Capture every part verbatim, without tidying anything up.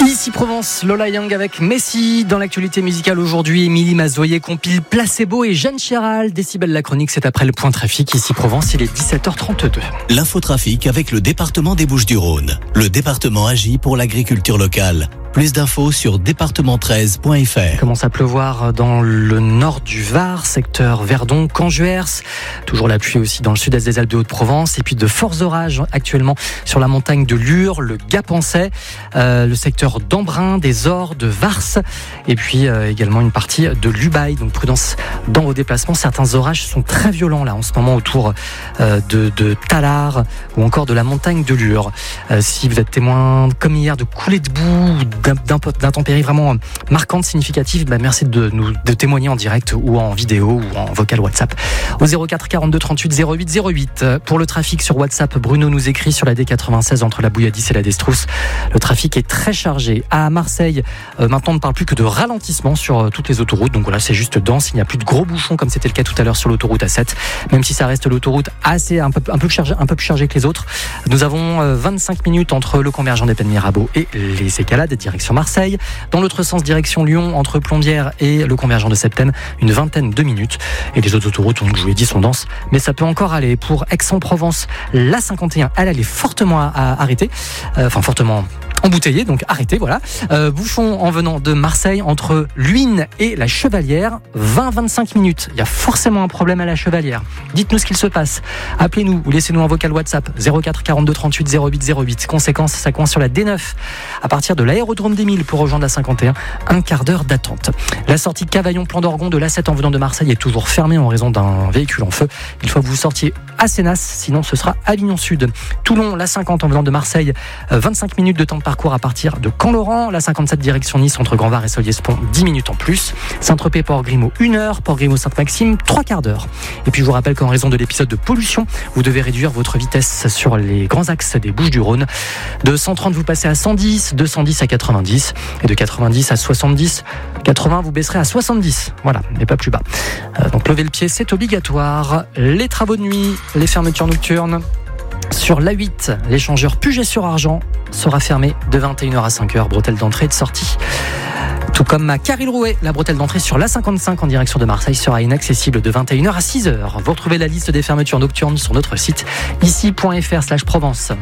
Ici Provence, Lola Young avec Messi. Dans l'actualité musicale aujourd'hui, Émilie Mazoyer compile Placebo et Jeanne Chéral. Décibel la chronique, c'est après le point trafic. Ici Provence, il est dix-sept heures trente-deux. L'infotrafic avec le département des Bouches-du-Rhône. Le département agit pour l'agriculture locale. Plus d'infos sur département treize point f r. Il commence à pleuvoir dans le nord du Var, secteur Verdon, Canjuers. Toujours la pluie aussi dans le sud-est des Alpes de Haute-Provence. Et puis de forts orages actuellement sur la montagne de Lure, le Gapençais, euh, le secteur d'Embrun, des Ors, de Vars. Et puis euh, également une partie de l'Ubaye. Donc prudence dans vos déplacements. Certains orages sont très violents là en ce moment autour euh, de, de Tallard ou encore de la montagne de Lure. Euh, si vous êtes témoin comme hier de coulées de boue, d'intempéries vraiment marquantes, significatives, bah merci de nous de témoigner en direct ou en vidéo ou en vocal WhatsApp au zéro quatre quarante-deux trente-huit zéro huit zéro huit. Pour le trafic sur WhatsApp, Bruno nous écrit sur la D quatre-vingt-seize entre la Bouilladis et la Destrousse. Le trafic est très chargé. À Marseille, euh, maintenant on ne parle plus que de ralentissement sur euh, toutes les autoroutes. Donc voilà, c'est juste dense. Il n'y a plus de gros bouchons comme c'était le cas tout à l'heure sur l'autoroute A sept. Même si ça reste l'autoroute assez un peu un peu chargée, un peu plus chargée que les autres. Nous avons euh, vingt-cinq minutes entre le convergent des Pennes Mirabeau et les Écalades, direction Marseille. Dans l'autre sens, direction Lyon, entre Plombières et le convergent de Septème, une vingtaine de minutes. Et les autres autoroutes, donc je vous l'ai dit, sont denses, mais ça peut encore aller. Pour Aix-en-Provence, l'A cinquante et un, elle, elle est fortement à, à arrêter, euh, enfin fortement embouteillé, donc arrêté, voilà. Euh, bouchon en venant de Marseille entre Luynes et la Chevalière, vingt à vingt-cinq minutes. Il y a forcément un problème à la Chevalière. Dites-nous ce qu'il se passe. Appelez-nous ou laissez-nous un vocal WhatsApp zéro quatre quarante-deux trente-huit zéro huit zéro huit. Conséquence, ça coince sur la D neuf. À partir de l'aérodrome des Milles pour rejoindre la cinquante et un, un quart d'heure d'attente. La sortie Cavaillon-Plan d'Orgon de l'A sept en venant de Marseille est toujours fermée en raison d'un véhicule en feu. Il faut que vous sortiez à Sénas, sinon ce sera Avignon Sud. Toulon, la cinquante en venant de Marseille, vingt-cinq minutes de temps de parcours à partir de Camp-Laurent. La cinquante-sept direction Nice entre Grand-Var et Solliès-Pont, dix minutes en plus. Saint-Tropez, Port-Grimaud, une heure. Port-Grimaud, Sainte-Maxime, trois quarts d'heure. Et puis je vous rappelle qu'en raison de l'épisode de pollution, vous devez réduire votre vitesse sur les grands axes des Bouches-du-Rhône. De cent trente, vous passez à cent dix, de cent dix à quatre-vingt-dix, et de quatre-vingt-dix à soixante-dix. quatre-vingts, vous baisserez à soixante-dix. Voilà, et pas plus bas. Euh, donc lever le pied, c'est obligatoire. Les travaux de nuit, les fermetures nocturnes. Sur l'A huit, l'échangeur Puget-sur-Argent sera fermé de vingt et une heures à cinq heures, bretelle d'entrée et de sortie. Tout comme à Caril-Rouet, la bretelle d'entrée sur l'A cinquante-cinq en direction de Marseille sera inaccessible de vingt et une heures à six heures. Vous retrouvez la liste des fermetures nocturnes sur notre site ici point f r slash Provence.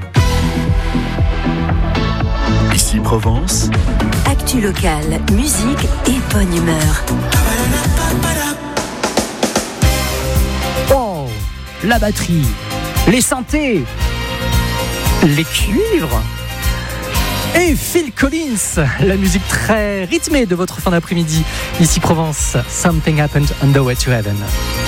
Ici Provence. Actu locale, musique et bonne humeur. Oh, la batterie, les synthés, les cuivres et Phil Collins, la musique très rythmée de votre fin d'après-midi. Ici Provence, Something Happened on the Way to Heaven.